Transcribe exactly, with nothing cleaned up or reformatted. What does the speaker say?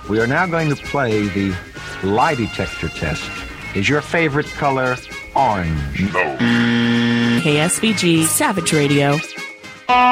We are now going to play the lie detector test. Is your favorite color orange? No. K S B G Savage Radio.